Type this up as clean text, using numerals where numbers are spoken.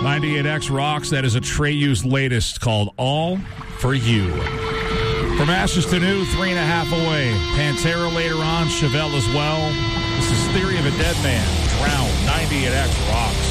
98X rocks. That is a Treyu's latest called All For You. From Ashes to New, 3.5 away. Pantera later on, Chevelle as well. This is Theory of a Dead Man. Drown, 98X rocks.